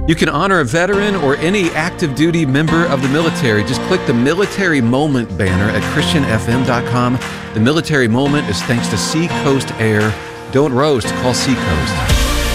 You can honor a veteran or any active duty member of the military. Just click the Military Moment banner at christianfm.com. The Military Moment is thanks to Seacoast Air. Don't roast, call Seacoast.